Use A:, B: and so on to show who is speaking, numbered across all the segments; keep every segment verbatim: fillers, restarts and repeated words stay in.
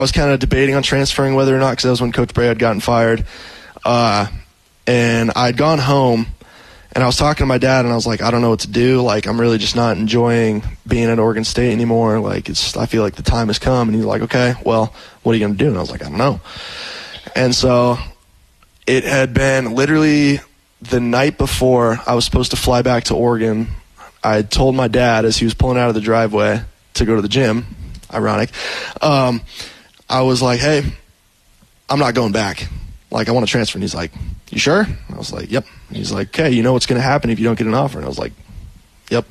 A: was kind of debating on transferring whether or not, because that was when Coach Bray had gotten fired. Uh, and I'd gone home, and I was talking to my dad, and I was like, I don't know what to do. Like, I'm really just not enjoying being at Oregon State anymore. Like, it's I feel like the time has come. And he's like, okay, well, what are you going to do? And I was like, I don't know. And so it had been literally the night before I was supposed to fly back to Oregon. I had told my dad as he was pulling out of the driveway to go to the gym, ironic, um, I was like, hey, I'm not going back. Like, I want to transfer. And he's like, you sure? I was like, yep. And he's like, okay, you know what's going to happen if you don't get an offer? And I was like, yep.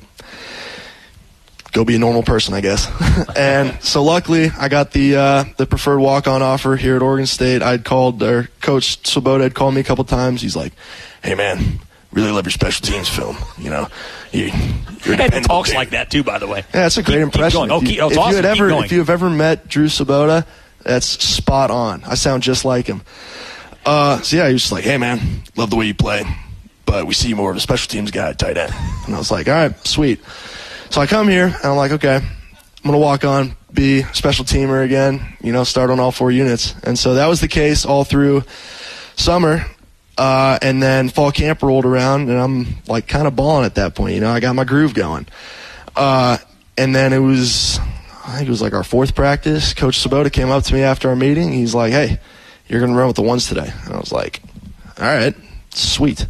A: Go be a normal person, I guess. And so luckily, I got the uh, the preferred walk-on offer here at Oregon State. I'd called, or Coach Swoboda had called me a couple times. He's like, hey, man, really love your special teams film. You know, you, you're
B: He had talks like that, too, by the way.
A: Yeah, that's a great
B: keep,
A: impression.
B: Keep going. Oh,
A: if you,
B: keep, oh, it's
A: if
B: awesome.
A: You had ever,
B: keep going.
A: if you have ever met Drew Swoboda, that's spot on. I sound just like him. Uh, so, yeah, he was just like, hey, man, love the way you play, but we see you more of a special teams guy at tight end. And I was like, all right, sweet. So I come here, and I'm like, okay, I'm going to walk on, be a special teamer again, you know, start on all four units. And so that was the case all through summer. Uh, and then fall camp rolled around, and I'm, like, kind of balling at that point. You know, I got my groove going. Uh, and then it was, I think it was like our fourth practice. Coach Swoboda came up to me after our meeting. He's like, hey, you're going to run with the ones today. And I was like, all right, sweet.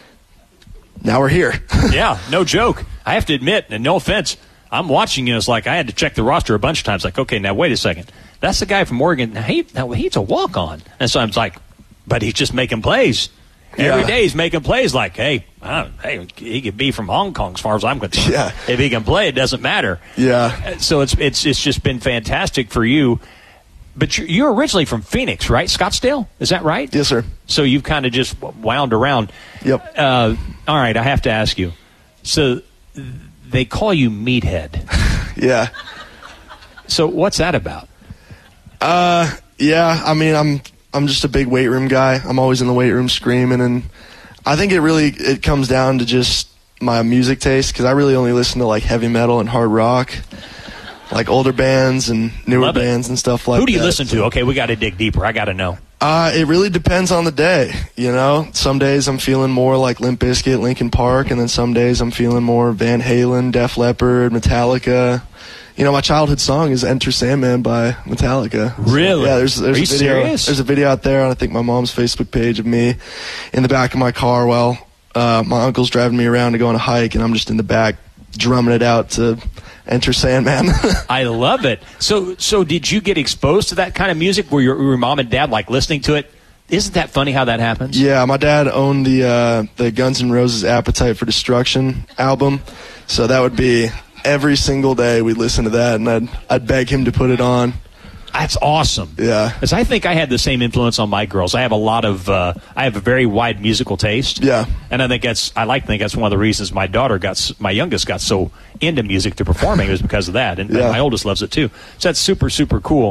A: Now we're here.
B: Yeah, no joke. I have to admit, and no offense, I'm watching you. It's like I had to check the roster a bunch of times. Like, okay, now wait a second. That's the guy from Oregon. Now, he, now he's a walk-on. And so I'm like, but he's just making plays. Every
A: Yeah.
B: day he's making plays like, hey, I don't, hey, he could be from Hong Kong as far as I'm concerned.
A: Yeah.
B: If he can play, it doesn't matter.
A: Yeah.
B: So it's it's it's just been fantastic for you. But you're, you're originally from Phoenix, right? Scottsdale? Is that right?
A: Yes, sir.
B: So you've kind of just wound around.
A: Yep.
B: Uh, all right, I have to ask you. So they call you Meathead.
A: Yeah.
B: So what's that about?
A: Uh, yeah, I mean, I'm I'm just a big weight room guy. I'm always in the weight room screaming, and I think it really it comes down to just my music taste, because I really only listen to, like, heavy metal and hard rock, like older bands and newer
B: Love it.
A: bands and stuff like that.
B: Who do you listen to? Okay, we got to dig deeper. I got to know.
A: Uh, it really depends on the day, you know. Some days I'm feeling more like Limp Bizkit, Linkin Park, and then some days I'm feeling more Van Halen, Def Leppard, Metallica. You know, my childhood song is Enter Sandman by Metallica.
B: Really?
A: So, yeah, there's, there's
B: Are
A: a
B: you
A: video.
B: serious?
A: There's a video out there on, I think, my mom's Facebook page of me in the back of my car while uh, my uncle's driving me around to go on a hike, and I'm just in the back drumming it out to Enter Sandman.
B: I love it. So, so did you get exposed to that kind of music? Were your, were your mom and dad like listening to it? Isn't that funny how that happens?
A: Yeah, my dad owned the uh, the Guns N' Roses Appetite for Destruction album, so that would be every single day we'd listen to that, and I'd I'd beg him to put it on.
B: That's awesome.
A: Yeah.
B: Because I think I had the same influence on my girls. I have a lot of, uh, I have a very wide musical taste.
A: Yeah.
B: And I think that's, I like to think that's one of the reasons my daughter got, s- my youngest got so into music to performing was because of that. And, and
A: Yeah.
B: my oldest loves it too. So that's super, super cool.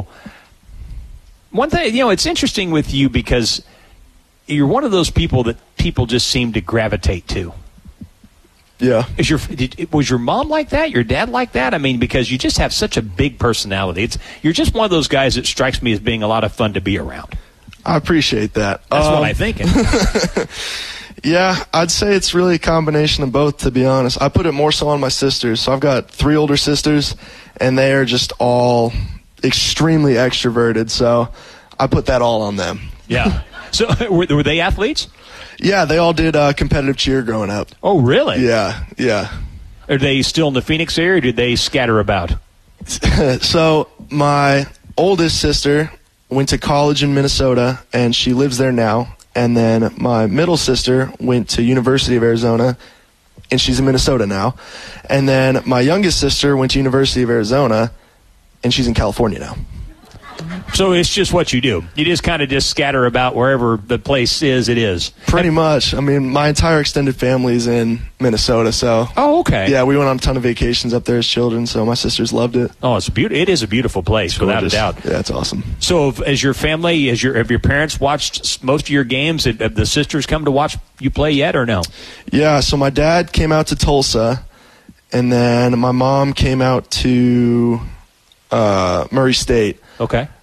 B: One thing, you know, it's interesting with you because you're one of those people that people just seem to gravitate to.
A: Yeah.
B: Is your did, was your mom like that? Your dad like that? I mean, because you just have such a big personality. It's you're just one of those guys that strikes me as being a lot of fun to be around.
A: I appreciate that.
B: That's
A: Um,
B: what I'm thinking.
A: Yeah, I'd say it's really a combination of both, to be honest. I put it more so on my sisters. So I've got three older sisters, and they are just all extremely extroverted. So I put that all on them.
B: Yeah. So were, were they athletes?
A: Yeah, they all did uh, competitive cheer growing up.
B: Oh, really?
A: Yeah, yeah.
B: Are they still in the Phoenix area, or did they scatter about?
A: So my oldest sister went to college in Minnesota, and she lives there now. And then my middle sister went to University of Arizona, and she's in Minnesota now. And then my youngest sister went to University of Arizona, and she's in California now.
B: So it's just what you do. You just kind of just scatter about wherever the place is, it is.
A: Pretty much. I mean, my entire extended family's in Minnesota, so.
B: Oh, okay.
A: Yeah, we went on a ton of vacations up there as children, so my sisters loved it.
B: Oh, it's beautiful. It is a beautiful place, without a
A: Gorgeous.
B: doubt.
A: Yeah, it's awesome.
B: So, if, as your family, as your have your parents watched s- most of your games? Have have the sisters come to watch you play yet, or no?
A: Yeah, so my dad came out to Tulsa, and then my mom came out to uh, Murray State.
B: Okay.